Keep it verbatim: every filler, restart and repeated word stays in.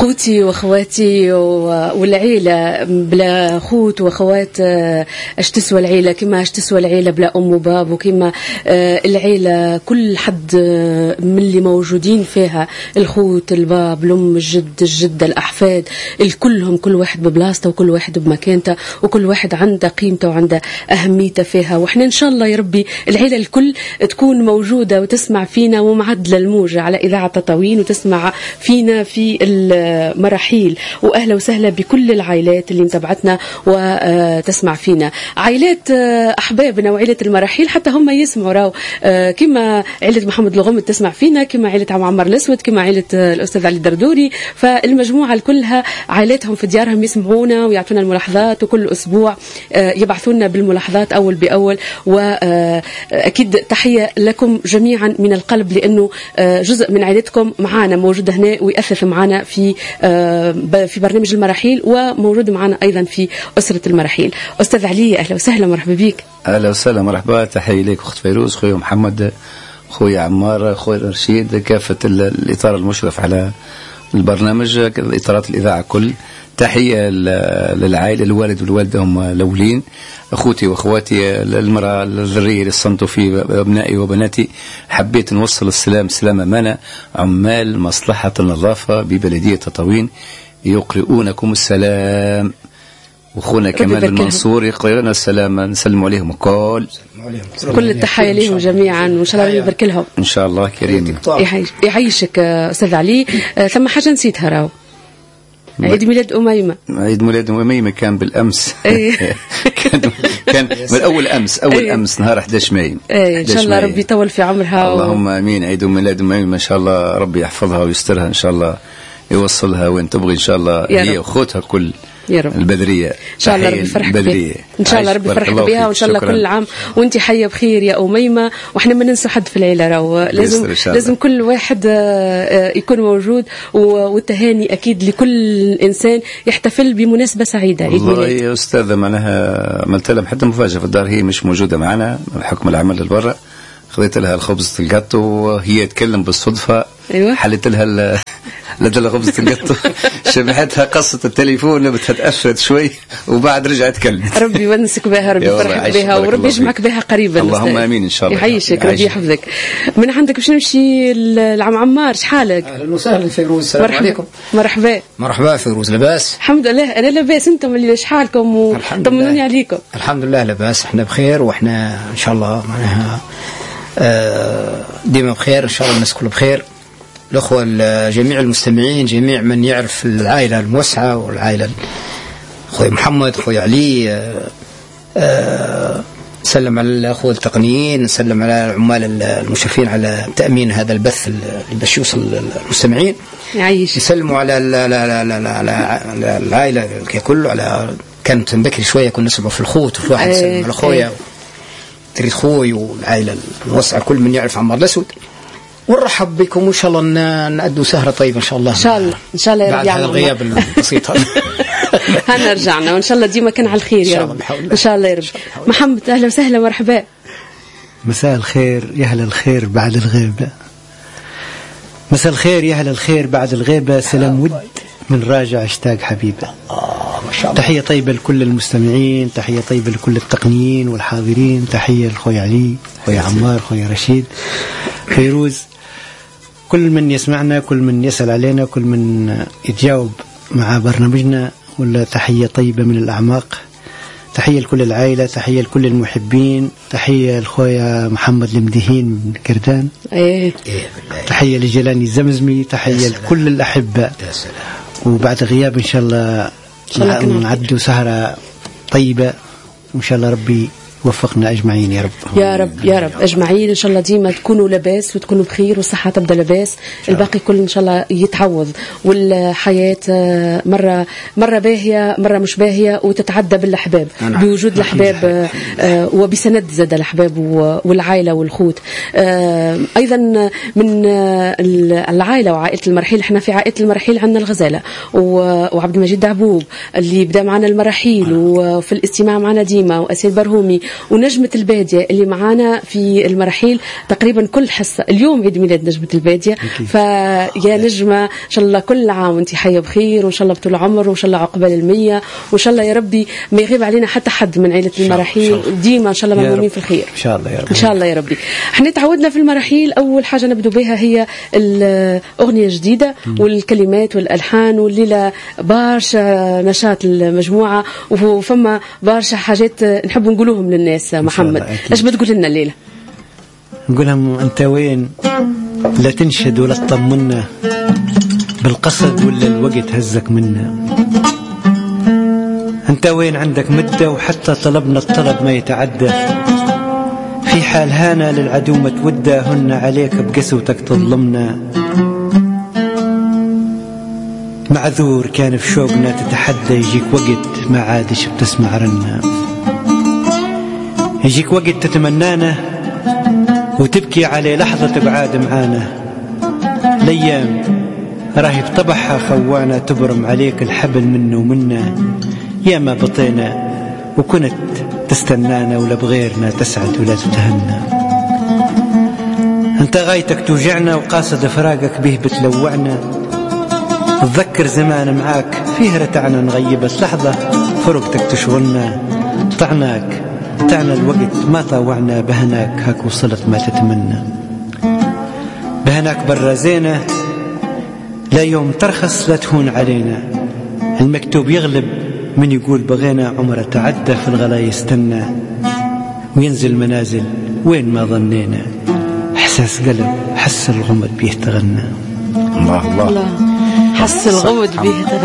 خوتي واخواتي والعيلة بلا خوت واخوات اش تسوى العيلة، كما اش تسوى العيلة بلا ام وباب، وكما العيلة كل حد من اللي موجودين فيها، الخوت الباب الام الجد الجدة الاحفاد، الكلهم كل واحد ببلاصته وكل واحد بمكانته وكل واحد عنده قيمته وعنده اهميته فيها. واحنا ان شاء الله يا ربي العيلة الكل تكون موجودة وتسمع فينا ومعدلة الموجة على اذاعة تطاوين وتسمع فينا في المراحيل. واهلا وسهلا بكل العائلات اللي متابعتنا وتسمع فينا، عائلات احبابنا وعائله المراحيل حتى هم يسمعوا، راو كما عائله محمد الغمد تسمع فينا، كما عائله عم عمر الاسود، كما عائله الاستاذ علي الدردوري، فالمجموعه كلها عائلاتهم في ديارهم يسمعونا ويعطونا الملاحظات، وكل اسبوع يبعثونا بالملاحظات اول باول. واكيد تحيه لكم جميعا من القلب، لانه جزء من عائلتكم معنا موجود هنا ويأثث معنا في في برنامج المراحيل، وموجود معنا أيضا في أسرة المراحيل. أستاذ علي أهلا وسهلا، مرحبا بك. أهلا وسهلا، مرحبا، تحية لك أخت فيروز، خويا محمد، خويا عمار، خويا رشيد، كافة الإطار المشرف على البرنامج، إطارات الإذاعة كل. تحية للعائلة، الوالد والوالدة هم الأولين، أخوتي وأخواتي، المرأة الذرية اللي صنتوا في أبنائي وبناتي. حبيت نوصل السلام، سلام أمانة، عمال مصلحة النظافة ببلدية تطاوين يقرؤونكم السلام، وأخونا كمال المنصور يقرؤون السلام، نسلم عليهم الكل، كل التحية لهم جميعا، وإن شاء الله يبارك لهم إن شاء الله كريم. يعيشك أستاذ علي. ثم حاجة نسيتها، راو عيد ميلاد أميمة. عيد ميلاد أميمة كان بالأمس. كان كان من أول أمس أول أيه. أمس نهار أحد عشر ماي. إن شاء الله ربي يطول في عمرها. اللهم آمين. عيد ميلاد أميمة إن شاء الله ربي يحفظها ويسترها إن شاء الله، يوصلها وين تبغي إن شاء الله، هي وأخوتها كل يا رب. البدرية إن شاء الله ربي يفرحك بها، إن شاء الله ربي يفرحك بها، وإن شاء الله كل عام وأنت حية بخير يا أميمة. وإحنا ما ننسى حد في العيلة، راو لازم لازم كل واحد يكون موجود، والتهاني أكيد لكل إنسان يحتفل بمناسبة سعيدة. عيد ميلاد. والله يا أستاذة معناها عملت لها حتى مفاجأة في الدار، هي مش موجودة معنا بحكم العمل اللي خذيت لها الخبز الجاتو وهي تكلم بالصدفة. أيوة. حلت لها لدى خبزة الجاتو، شبحتها قصة التليفون بدها تأثرت شوي وبعد رجعت تكلم. ربي يونسك بها، ربي يفرحك بها، وربي يجمعك بها قريبا. اللهم آمين إن شاء الله. يعيشك، ربي يحفظك. من عندك باش نمشي لعم عمار، شحالك؟ أهلا وسهلا فيروز، السلام عليكم. مرحبا. مرحبا فيروز، لاباس؟ الحمد لله أنا لاباس، أنتم اللي شحالكم وطمنوني عليكم؟ الحمد لله لاباس، احنا بخير، وإحنا إن شاء الله معناها ديما بخير إن شاء الله، الناس كلها بخير، الأخوة جميع المستمعين، جميع من يعرف العائلة الموسعة والعائلة، أخوي محمد، أخوي علي، سلم على الأخوة التقنيين، سلم على العمال المشرفين على تأمين هذا البث اللي باش يوصل للمستمعين، يعيش، يسلموا على العائلة ككل، على كانت بكري شوية كنا نسمع في الخوت، وفي واحد يسلم على خويا تريد خوي والعائلة الموسعة كل من يعرف عمار الأسود، ونرحب بكم وإن شاء الله نأدوا سهرة طيبة إن شاء الله. إن شاء الله إن شاء الله بعد هذا الغياب البسيط هذا. هنا رجعنا وإن شاء الله ديما كان على الخير يا رب. إن شاء الله يا رب. محمد أهلا وسهلا، مرحبا. مساء الخير يا أهل الخير بعد الغيبة. مساء الخير يا أهل الخير بعد الغيبة. سلام ود من راجع اشتاق حبيبه. تحية طيبة لكل المستمعين، تحية طيبة لكل التقنيين والحاضرين، تحية لخوي علي، خوي عمار، خوي رشيد، فيروز، كل من يسمعنا، كل من يسأل علينا، كل من يتجاوب مع برنامجنا، ولا تحية طيبة من الأعماق. تحية لكل العائلة، تحية لكل المحبين، تحية لخويا محمد المدهين من كردان، تحية لجلاني الزمزمي، تحية لكل الأحبة. وبعد غياب إن شاء الله نعدوا سهرة طيبة، وإن شاء الله ربي وفقنا أجمعين يا رب. يا رب يا رب أجمعين إن شاء الله، ديما تكونوا لباس وتكونوا بخير والصحة تبدأ لباس، الباقي كل إن شاء الله يتعوض، والحياة مرة مرة باهية مرة مش باهية، وتتعدى بالأحباب، بوجود الأحباب وبسند زاد الأحباب والعائلة والخوت. أيضا من العائلة وعائلة المرحيل، احنا في عائلة المرحيل عندنا الغزالة وعبد المجيد دعبوب اللي بدأ معنا المراحيل، وفي الاستماع معنا ديما، وأسيد برهومي ونجمة البادية اللي معانا في المراحيل تقريبا كل حصة. اليوم عيد ميلاد نجمة البادية، فيا نجمة إن شاء الله كل عام وانت حية بخير، وإن شاء الله بطول عمر، وإن شاء الله عقبال المية، وإن شاء الله يا ربي ما يغيب علينا حتى حد من عائلة المراحيل، ديما إن شاء الله ملمومين في الخير إن شاء الله يا رب. إن شاء الله يا ربي. احنا تعودنا في المراحيل أول حاجة نبدو بها هي الأغنية الجديدة والكلمات والألحان، والليلة بارشا نشاط المجموعة وفما بارشا حاجات نحب نقولوهم للناس. محمد ايش بتقول لنا الليلة؟ نقول لهم أنت وين لا تنشد ولا تطمنا، بالقصد ولا الوقت هزك منا. أنت وين عندك مدة وحتى طلبنا الطلب ما يتعدى، في حال هانا للعدو ما تودى، هن عليك بقسوتك تظلمنا. معذور كان في شوقنا تتحدى، يجيك وقت ما عادش بتسمع رنا، يجيك وقت تتمنانا وتبكي عليه لحظة تبعاد معانا. الأيام راهي بطبعها خوانا، تبرم عليك الحبل منه ومنا. يا ما بطينا وكنت تستنانا، ولا بغيرنا تسعد ولا تتهنى. انت غايتك توجعنا وقاصد فراقك به بتلوعنا. تذكر زمان معاك فيه رتعنا، نغيبت لحظة فرقتك تشغلنا. طعناك طعنا الوقت ما طاوعنا، بهناك هاك وصلت ما تتمنى. بهناك برا زينة لا يوم ترخص لا تهون علينا. المكتوب يغلب من يقول بغينا، عمره تعدى في الغلا يستنى، وينزل منازل وين ما ظنينا. احساس قلب حس الغمد بيه تغنى. الله الله, الله. حس الغمد بيه تغنى.